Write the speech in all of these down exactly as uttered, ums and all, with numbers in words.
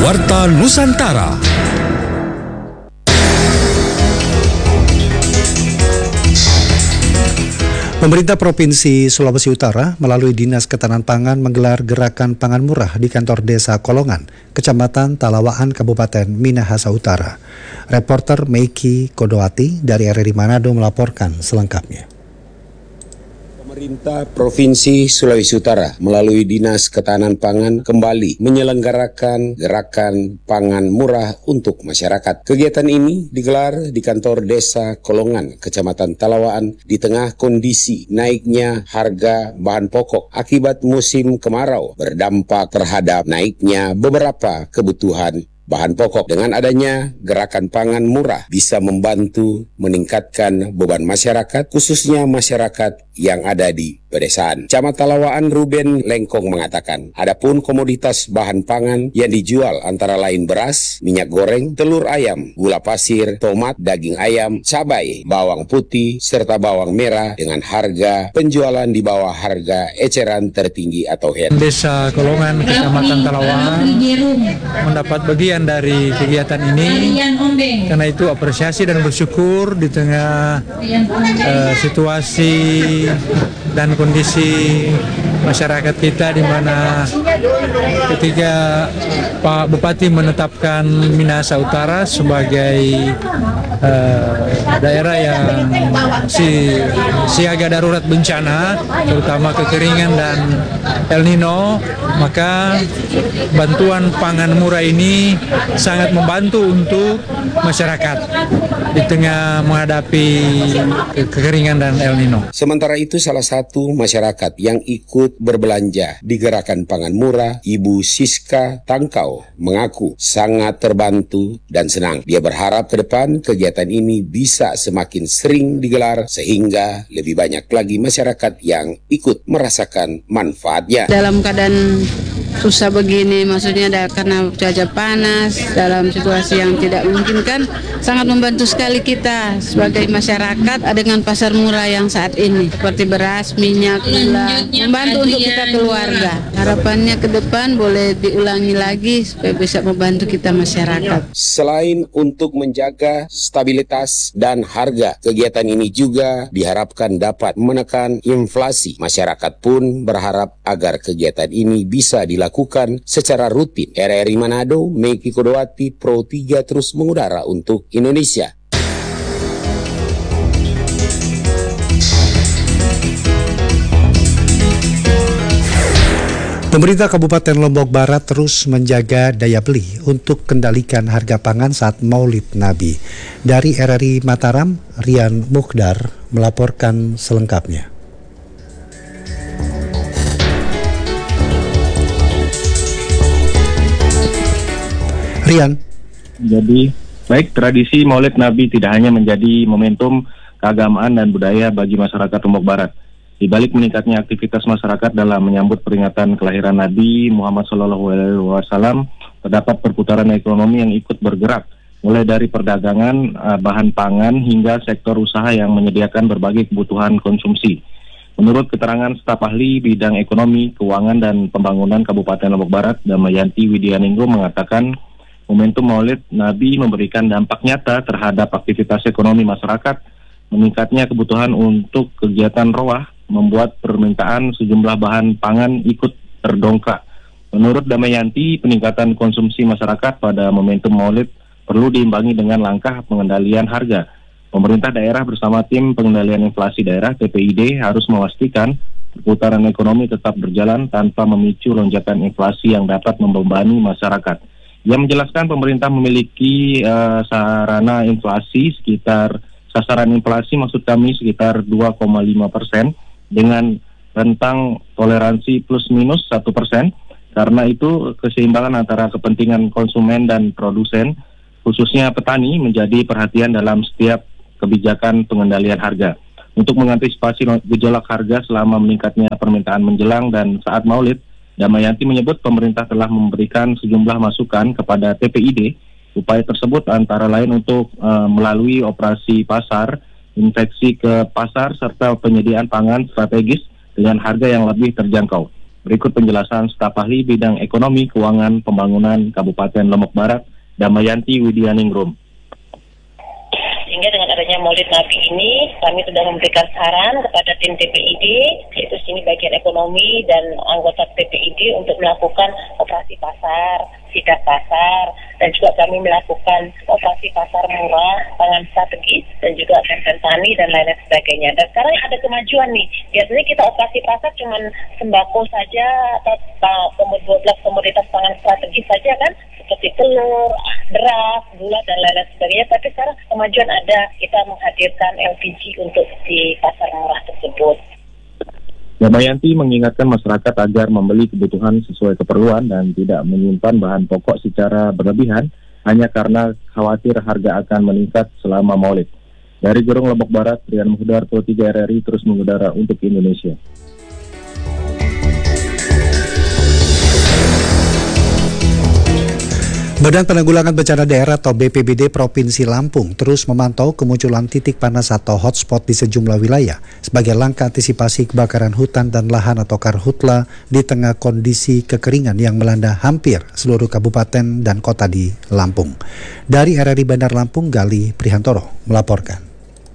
Warta Nusantara. Pemerintah Provinsi Sulawesi Utara melalui Dinas Ketahanan Pangan menggelar gerakan pangan murah di kantor Desa Kolongan, Kecamatan Talawaan, Kabupaten Minahasa Utara. Reporter Meiki Kodowati dari R R I Manado melaporkan selengkapnya. Pemerintah Provinsi Sulawesi Utara melalui Dinas Ketahanan Pangan kembali menyelenggarakan gerakan pangan murah untuk masyarakat. Kegiatan ini digelar di kantor Desa Kolongan, Kecamatan Talawaan, di tengah kondisi naiknya harga bahan pokok akibat musim kemarau berdampak terhadap naiknya beberapa kebutuhan bahan pokok. Dengan adanya gerakan pangan murah bisa membantu meningkatkan beban masyarakat, khususnya masyarakat yang ada di pedesaan. Camat Talawaan Ruben Lengkong mengatakan, adapun komoditas bahan pangan yang dijual antara lain beras, minyak goreng, telur ayam, gula pasir, tomat, daging ayam, cabai, bawang putih, serta bawang merah dengan harga penjualan di bawah harga eceran tertinggi atau H E T. Desa Kolongan, Kecamatan Talawaan mendapat bagian dari kegiatan ini, karena itu apresiasi dan bersyukur di tengah uh, situasi dan kondisi masyarakat kita di mana ketika Pak Bupati menetapkan Minahasa Utara sebagai uh, daerah yang si, siaga darurat bencana, terutama kekeringan dan El Nino, maka bantuan pangan murah ini sangat membantu untuk masyarakat di tengah menghadapi kekeringan dan El Nino. Sementara itu, salah satu masyarakat yang ikut berbelanja di gerakan pangan murah, Ibu Siska Tangkau, mengaku sangat terbantu dan senang. Dia berharap ke depan kegiatan ini bisa semakin sering digelar sehingga lebih banyak lagi masyarakat yang ikut merasakan manfaatnya. Dalam keadaan susah begini, maksudnya ada karena cuaca panas, dalam situasi yang tidak memungkinkan, sangat membantu sekali kita sebagai masyarakat dengan pasar murah yang saat ini, seperti beras, minyak, gula, membantu untuk kita keluarga. Harapannya ke depan boleh diulangi lagi supaya bisa membantu kita masyarakat. Selain untuk menjaga stabilitas dan harga, kegiatan ini juga diharapkan dapat menekan inflasi. Masyarakat pun berharap agar kegiatan ini bisa dilakukan secara rutin. R R I Manado, Meiki Kodowati, Pro tiga terus mengudara untuk Indonesia. Pemerintah Kabupaten Lombok Barat terus menjaga daya beli untuk kendalikan harga pangan saat Maulid Nabi. Dari R R I Mataram, Rian Mukhdar melaporkan selengkapnya. Rian. Jadi, baik, tradisi Maulid Nabi tidak hanya menjadi momentum keagamaan dan budaya bagi masyarakat Lombok Barat. Di balik meningkatnya aktivitas masyarakat dalam menyambut peringatan kelahiran Nabi Muhammad shallallahu alaihi wasallam, terdapat perputaran ekonomi yang ikut bergerak, mulai dari perdagangan, bahan pangan, hingga sektor usaha yang menyediakan berbagai kebutuhan konsumsi. Menurut keterangan staf ahli bidang ekonomi, keuangan, dan pembangunan Kabupaten Lombok Barat, Damayanti Widianinggo mengatakan, momentum Maulid Nabi memberikan dampak nyata terhadap aktivitas ekonomi masyarakat. Meningkatnya kebutuhan untuk kegiatan roah membuat permintaan sejumlah bahan pangan ikut terdongkrak. Menurut Damayanti, peningkatan konsumsi masyarakat pada momentum Maulid perlu diimbangi dengan langkah pengendalian harga. Pemerintah daerah bersama tim pengendalian inflasi daerah T P I D harus memastikan perputaran ekonomi tetap berjalan tanpa memicu lonjakan inflasi yang dapat membebani masyarakat. Ia menjelaskan pemerintah memiliki uh, sarana inflasi sekitar sasaran inflasi maksud kami sekitar dua koma lima persen dengan rentang toleransi plus minus satu persen. Karena itu keseimbangan antara kepentingan konsumen dan produsen, khususnya petani, menjadi perhatian dalam setiap kebijakan pengendalian harga. Untuk mengantisipasi gejolak harga selama meningkatnya permintaan menjelang dan saat Maulid, Damayanti menyebut pemerintah telah memberikan sejumlah masukan kepada T P I D. Upaya tersebut antara lain untuk uh, melalui operasi pasar, infeksi ke pasar, serta penyediaan pangan strategis dengan harga yang lebih terjangkau. Berikut penjelasan staf ahli bidang ekonomi, keuangan, pembangunan Kabupaten Lombok Barat, Damayanti Widianingrum. Sehingga dengan adanya Maulid Nabi ini, kami sudah memberikan saran kepada tim T P I D, yaitu sini bagian ekonomi dan anggota T P I D untuk melakukan operasi pasar, sidak pasar, dan juga kami melakukan operasi pasar murah, pangan strategis, dan juga campaign tani dan lain-lain sebagainya. Dan sekarang ada kemajuan nih, biasanya kita operasi pasar cuma sembako saja atau dua belas komoditas pangan strategis saja kan, seperti telur, beras, gula, dan lain-lain sebagainya. Tapi sekarang kemajuan ada, kita menghadirkan L P G untuk di pasar murah tersebut. Damayanti mengingatkan masyarakat agar membeli kebutuhan sesuai keperluan dan tidak menyimpan bahan pokok secara berlebihan hanya karena khawatir harga akan meningkat selama Maulid. Dari Gerung Lombok Barat, Rian Muhdar, Pro tiga R R I terus mengudara untuk Indonesia. Badan Penanggulangan Bencana Daerah atau B P B D Provinsi Lampung terus memantau kemunculan titik panas atau hotspot di sejumlah wilayah sebagai langkah antisipasi kebakaran hutan dan lahan atau karhutla di tengah kondisi kekeringan yang melanda hampir seluruh kabupaten dan kota di Lampung. Dari R R I Bandar Lampung, Gali Prihantoro melaporkan.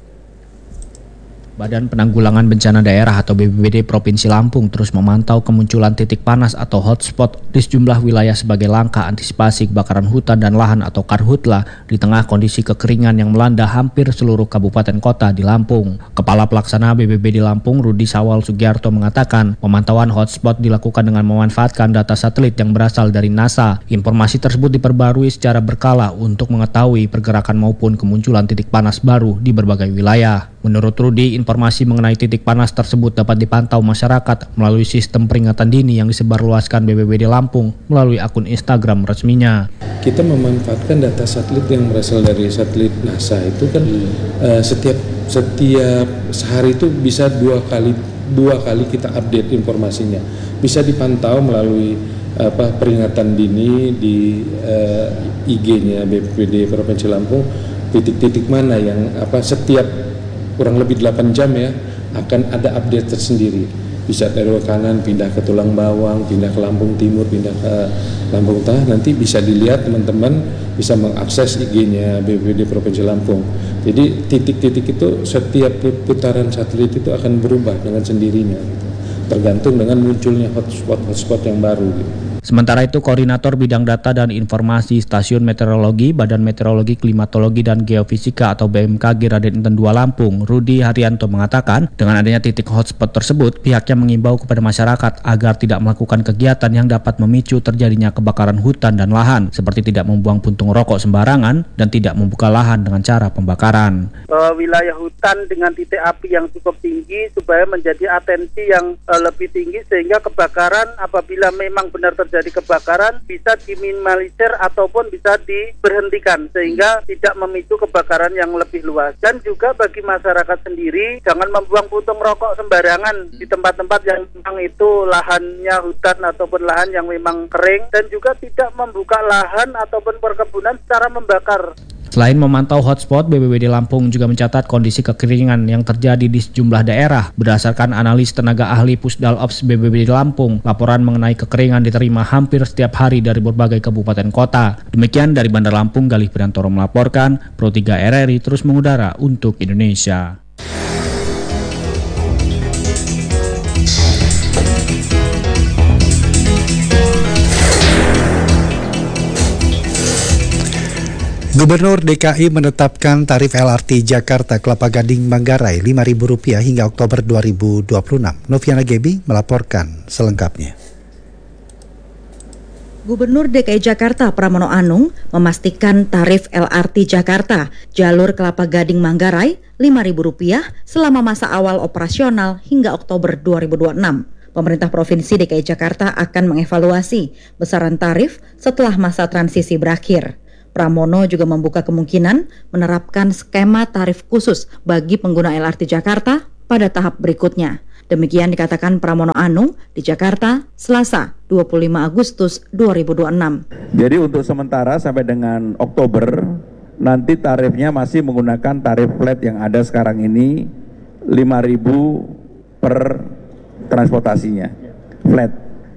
Badan Penanggulangan Bencana Daerah atau B P B D Provinsi Lampung terus memantau kemunculan titik panas atau hotspot di sejumlah wilayah sebagai langkah antisipasi kebakaran hutan dan lahan atau karhutla di tengah kondisi kekeringan yang melanda hampir seluruh kabupaten kota di Lampung. Kepala Pelaksana B P B D Lampung, Rudi Sawal Sugiarto, mengatakan pemantauan hotspot dilakukan dengan memanfaatkan data satelit yang berasal dari NASA. Informasi tersebut diperbarui secara berkala untuk mengetahui pergerakan maupun kemunculan titik panas baru di berbagai wilayah. Menurut Rudi, informasi mengenai titik panas tersebut dapat dipantau masyarakat melalui sistem peringatan dini yang disebarluaskan B P B D Lampung melalui akun Instagram resminya. Kita memanfaatkan data satelit yang berasal dari satelit NASA itu kan uh, setiap setiap sehari itu bisa dua kali dua kali kita update informasinya. Bisa dipantau melalui apa peringatan dini di uh, I G-nya B P B D Provinsi Lampung, titik-titik mana yang apa setiap kurang lebih delapan jam ya akan ada update tersendiri. Bisa dari kanan pindah ke Tulang Bawang, pindah ke Lampung Timur, pindah ke Lampung Tengah. Nanti bisa dilihat teman-teman bisa mengakses I G-nya B P B D Provinsi Lampung. Jadi titik-titik itu setiap putaran satelit itu akan berubah dengan sendirinya, tergantung dengan munculnya hotspot-hotspot yang baru. Gitu. Sementara itu, Koordinator Bidang Data dan Informasi Stasiun Meteorologi, Badan Meteorologi, Klimatologi, dan Geofisika atau B M K G Raden Inten dua Lampung, Rudi Haryanto mengatakan, dengan adanya titik hotspot tersebut, pihaknya mengimbau kepada masyarakat agar tidak melakukan kegiatan yang dapat memicu terjadinya kebakaran hutan dan lahan, seperti tidak membuang puntung rokok sembarangan dan tidak membuka lahan dengan cara pembakaran. Uh, wilayah hutan dengan titik api yang cukup tinggi supaya menjadi atensi yang uh, lebih tinggi sehingga kebakaran apabila memang benar terjadi jadi kebakaran bisa diminimalisir ataupun bisa diberhentikan sehingga tidak memicu kebakaran yang lebih luas. Dan juga bagi masyarakat sendiri jangan membuang puntung rokok sembarangan di tempat-tempat yang memang itu lahannya hutan ataupun lahan yang memang kering, dan juga tidak membuka lahan ataupun perkebunan secara membakar. Selain memantau hotspot, B P B D Lampung juga mencatat kondisi kekeringan yang terjadi di sejumlah daerah. Berdasarkan analis tenaga ahli Pusdal Ops B P B D Lampung, laporan mengenai kekeringan diterima hampir setiap hari dari berbagai kabupaten kota. Demikian dari Bandar Lampung, Galih Prihantoro melaporkan, Pro tiga R R I terus mengudara untuk Indonesia. Gubernur D K I menetapkan tarif L R T Jakarta Kelapa Gading Manggarai lima ribu rupiah hingga Oktober dua ribu dua puluh enam. Noviana Gebi melaporkan selengkapnya. Gubernur D K I Jakarta Pramono Anung memastikan tarif L R T Jakarta jalur Kelapa Gading Manggarai lima ribu rupiah selama masa awal operasional hingga Oktober dua ribu dua puluh enam. Pemerintah Provinsi D K I Jakarta akan mengevaluasi besaran tarif setelah masa transisi berakhir. Pramono juga membuka kemungkinan menerapkan skema tarif khusus bagi pengguna L R T Jakarta pada tahap berikutnya. Demikian dikatakan Pramono Anung di Jakarta, Selasa, dua puluh lima Agustus dua ribu dua puluh enam. Jadi untuk sementara sampai dengan Oktober, nanti tarifnya masih menggunakan tarif flat yang ada sekarang ini, lima ribu per transportasinya, flat.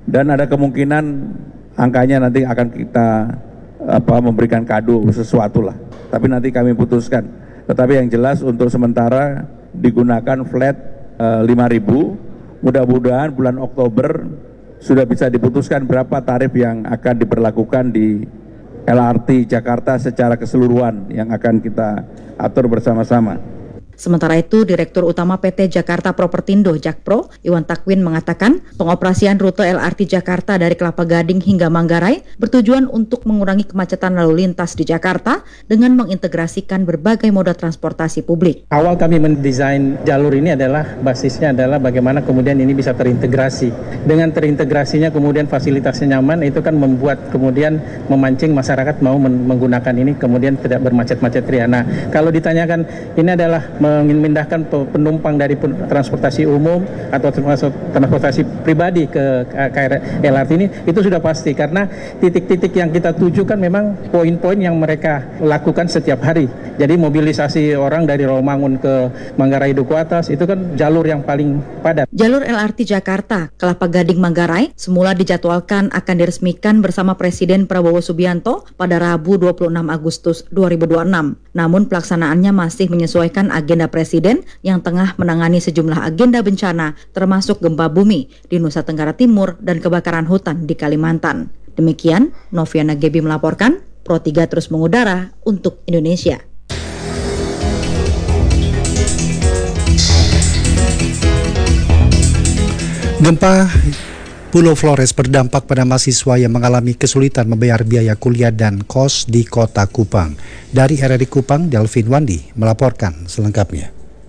dan ada kemungkinan angkanya nanti akan kita apa memberikan kado sesuatu lah. Tapi nanti kami putuskan. Tetapi yang jelas untuk sementara digunakan flat uh, lima ribu. Mudah-mudahan bulan Oktober sudah bisa diputuskan berapa tarif yang akan diberlakukan di L R T Jakarta secara keseluruhan yang akan kita atur bersama-sama. Sementara itu, Direktur Utama P T Jakarta Propertindo Jakpro, Iwan Takwin mengatakan pengoperasian rute L R T Jakarta dari Kelapa Gading hingga Manggarai bertujuan untuk mengurangi kemacetan lalu lintas di Jakarta dengan mengintegrasikan berbagai moda transportasi publik. Awal kami mendesain jalur ini adalah basisnya adalah bagaimana kemudian ini bisa terintegrasi. Dengan terintegrasinya kemudian fasilitasnya nyaman, itu kan membuat kemudian memancing masyarakat mau menggunakan ini kemudian tidak bermacet-macet ria. Nah, kalau ditanyakan ini adalah memindahkan penumpang dari transportasi umum atau transportasi pribadi ke L R T ini, itu sudah pasti karena titik-titik yang kita tuju kan memang poin-poin yang mereka lakukan setiap hari. Jadi mobilisasi orang dari Rawamangun ke Manggarai Duku Atas itu kan jalur yang paling padat. Jalur L R T Jakarta Kelapa Gading Manggarai semula dijadwalkan akan diresmikan bersama Presiden Prabowo Subianto pada Rabu dua puluh enam Agustus dua ribu dua puluh enam. Namun pelaksanaannya masih menyesuaikan agenda Presiden yang tengah menangani sejumlah agenda bencana termasuk gempa bumi di Nusa Tenggara Timur dan kebakaran hutan di Kalimantan. Demikian, Noviana Gebi melaporkan, Pro tiga terus mengudara untuk Indonesia. Gempa Pulau Flores berdampak pada mahasiswa yang mengalami kesulitan membayar biaya kuliah dan kos di Kota Kupang. Dari R R I Kupang, Delvin Wandi melaporkan selengkapnya.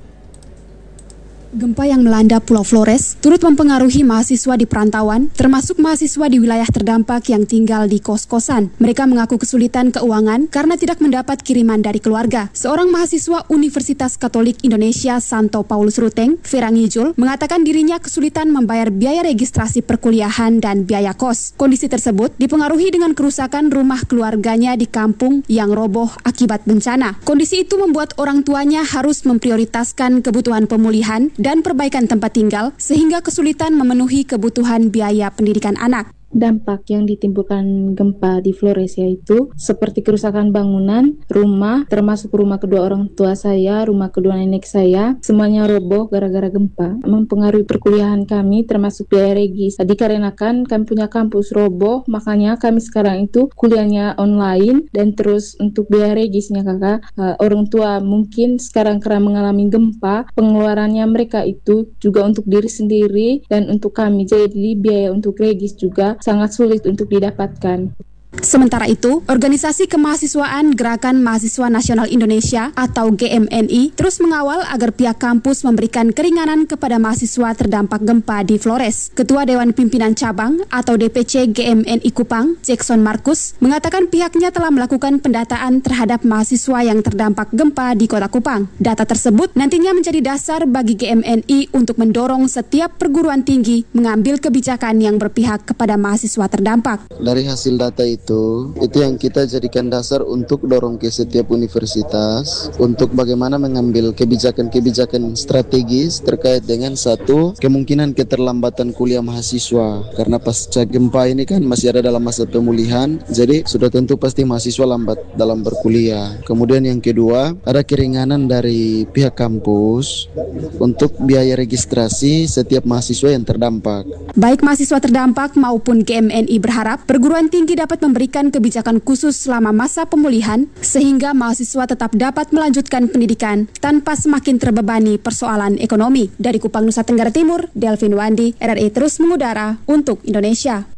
Gempa yang melanda Pulau Flores turut mempengaruhi mahasiswa di perantauan, termasuk mahasiswa di wilayah terdampak yang tinggal di kos-kosan. Mereka mengaku kesulitan keuangan karena tidak mendapat kiriman dari keluarga. Seorang mahasiswa Universitas Katolik Indonesia Santo Paulus Ruteng, Vera Ngijul, mengatakan dirinya kesulitan membayar biaya registrasi perkuliahan dan biaya kos. Kondisi tersebut dipengaruhi dengan kerusakan rumah keluarganya di kampung yang roboh akibat bencana. Kondisi itu membuat orang tuanya harus memprioritaskan kebutuhan pemulihan dan perbaikan tempat tinggal sehingga kesulitan memenuhi kebutuhan biaya pendidikan anak. Dampak yang ditimbulkan gempa di Flores yaitu seperti kerusakan bangunan, rumah, termasuk rumah kedua orang tua saya, rumah kedua nenek saya, semuanya roboh gara-gara gempa. Mempengaruhi perkuliahan kami termasuk biaya regis. Dikarenakan kami punya kampus roboh, makanya kami sekarang itu kuliahnya online dan terus untuk biaya regisnya kakak, uh, orang tua mungkin sekarang karena mengalami gempa, pengeluarannya mereka itu juga untuk diri sendiri dan untuk kami, jadi biaya untuk regis juga sangat sulit untuk didapatkan. Sementara itu, Organisasi Kemahasiswaan Gerakan Mahasiswa Nasional Indonesia atau G M N I terus mengawal agar pihak kampus memberikan keringanan kepada mahasiswa terdampak gempa di Flores. Ketua Dewan Pimpinan Cabang atau D P C G M N I Kupang, Jackson Markus, mengatakan pihaknya telah melakukan pendataan terhadap mahasiswa yang terdampak gempa di Kota Kupang. Data tersebut nantinya menjadi dasar bagi G M N I untuk mendorong setiap perguruan tinggi mengambil kebijakan yang berpihak kepada mahasiswa terdampak. Dari hasil data itu Itu, itu yang kita jadikan dasar untuk dorong ke setiap universitas untuk bagaimana mengambil kebijakan-kebijakan strategis terkait dengan satu, kemungkinan keterlambatan kuliah mahasiswa karena pasca gempa ini kan masih ada dalam masa pemulihan, jadi sudah tentu pasti mahasiswa lambat dalam berkuliah. Kemudian yang kedua, ada keringanan dari pihak kampus untuk biaya registrasi setiap mahasiswa yang terdampak. Baik mahasiswa terdampak maupun G M N I berharap perguruan tinggi dapat memberikan kebijakan khusus selama masa pemulihan sehingga mahasiswa tetap dapat melanjutkan pendidikan tanpa semakin terbebani persoalan ekonomi. Dari Kupang, Nusa Tenggara Timur, Delvin Wandi, R R I terus mengudara untuk Indonesia.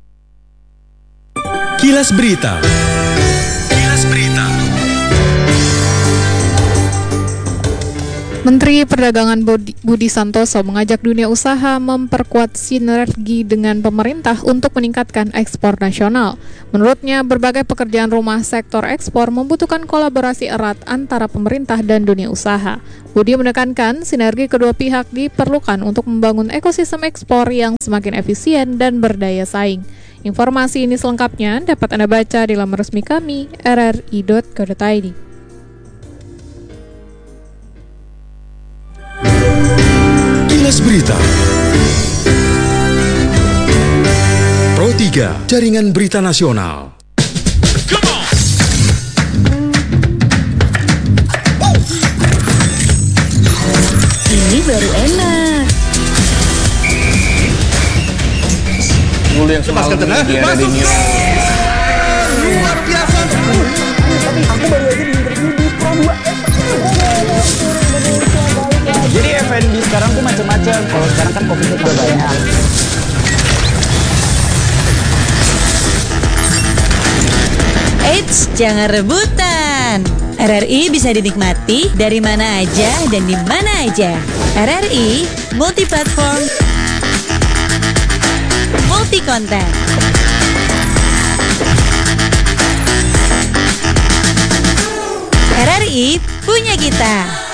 Kilas Berita. Kilas Berita. Menteri Perdagangan Budi Santoso mengajak dunia usaha memperkuat sinergi dengan pemerintah untuk meningkatkan ekspor nasional. Menurutnya, berbagai pekerjaan rumah sektor ekspor membutuhkan kolaborasi erat antara pemerintah dan dunia usaha. Budi menekankan sinergi kedua pihak diperlukan untuk membangun ekosistem ekspor yang semakin efisien dan berdaya saing. Informasi ini selengkapnya dapat Anda baca di laman resmi kami r r i dot co dot i d. Kilas Berita. tiga, Jaringan Berita Nasional. Ini baru enak. Dulu yang semalam dia ada di New Luar biasa. Aku baru aja di interview di Pro dua. Jadi F and B sekarang tuh macam-macam. Kalau sekarang kan kopi itu banyak. Eits, jangan rebutan. R R I bisa dinikmati dari mana aja dan di mana aja. R R I multi platform, multi konten. R R I punya kita.